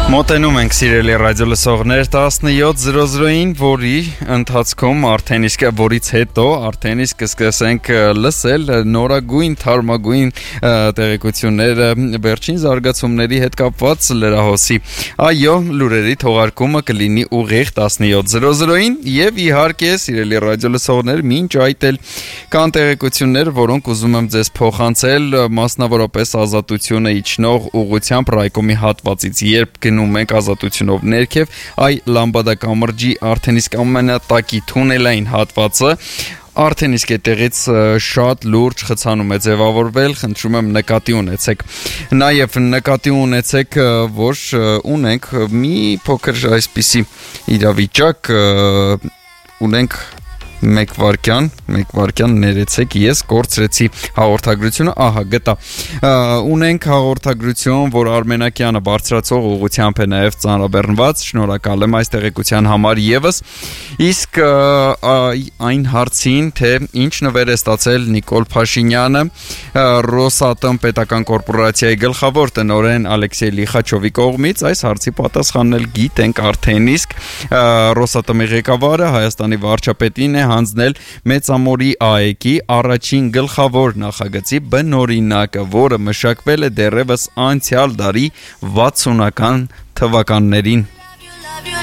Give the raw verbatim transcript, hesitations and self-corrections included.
Մոտենում ենք սիրելի ռադիոլսողներ տասնյոթ զրո զրոին, որի ընթացքում արդեն իսկ որից հետո արդեն իսկ կսկսենք լսել նորագույն թարմագույն տեղեկությունները վերջին զարգացումների հետ կապված լրահոսի այո լուրերի թողարկումը կլինի ուղիղ տասնյոթ զրո զրոին եւ իհարկե սիրելի ռադիոլսողներ մինչ այդ էլ կան տեղեկություններ, որոնք ուզում եմ ձեզ փոխանցել մասնավորապես ազատությունը իջնող ուղղությամբ ռայկոմի հատվածից երբ գնում ենք ազատությունով ներքև, այ Լամբադա կամրջի արդեն իսկ ամենատակի թունելային հատվածը արդեն իսկ այդտեղից շատ լուրջ խցանում է ձևավորվել, խնդրում եմ նկատի ունեցեք։ Նաև նկատի ունեցեք, որ ունենք մի փոքր այսպիսի իրավիճակ, ունենք մեկ վարքյան, մեկ վարքյան ներեցեք, ես կորցրեցի հաղորդագրությունը, ահա գտա։ Ունենք հաղորդագրություն, որ Արմենակյանը բարձրացող ուղղությամբ է նաև ծանրաբեռնված, շնորհակալ եմ այս տեղեկության համար եւս։ Իսկ այն հարցին, թե ինչ նվեր է ստացել Նիկոլ Փաշինյանը, Ռոսատոմ պետական կորպորացիայի գլխավոր տնօրեն Ալեքսեյ Լիխաչովի կողմից, այս հարցի պատասխանն էլ գիտենք արդեն իսկ Ռոսատոմի ղեկավարը Հայաստանի վարչապետին է հանձնել Մեծամորի ԱԷԿ-ի առաջին գլխավոր նախագծի բնօրինակը, որը մշակվել է դեռևս անցյալ դարի վաթսունական թվականներին